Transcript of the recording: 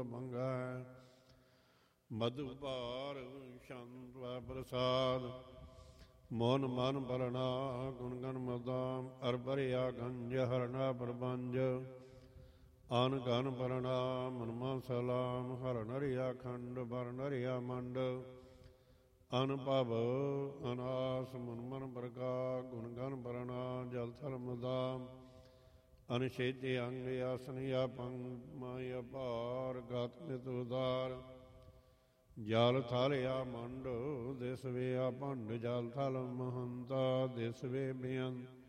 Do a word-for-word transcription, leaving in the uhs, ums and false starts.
ਮੰਗੈ। ਮਧੁ ਭਾਰ ਸ਼ੰਤ ਵੈ ਪ੍ਰਸਾਦ, ਮੋਨ ਮਨ ਬਰਣਾ ਗੁਣ ਗਨ ਮਦਾਮ। ਅਰ ਬਰਿਆ ਗੰਜ ਹਰਣਾ ਪ੍ਰਬੰਜ, ਆਨ ਗਨ ਬਰਣਾ ਮਨਮਾ ਸਲਾਮ। ਹਰ ਨਰਿਆ ਖੰਡ ਬਰ ਨਰਿਆ ਮੰਡ, ਅਨਭਵ ਅਨਾਸ ਮਨ ਮਨ ਬਰਗਾ। ਗੁਣ ਗਨ ਬਰਣਾ ਜਲ ਥਲ ਮਦਾਮ, ਅਨਛੇਦੇ ਅੰਗ ਆਸਨ ਆਪੰਗ। ਮਾਇਆ ਭਾਰ ਗਤ ਨਿਤ ਉਦਾਰ, ਜਲ ਥਲ ਆ ਮੰਡ। ਦਿਸ ਵੇ ਆ ਭੰਡ ਜਲ ਥਲ ਮਹੰਤਾ, ਦਿਸ ਵੇ ਬੇਅੰਤ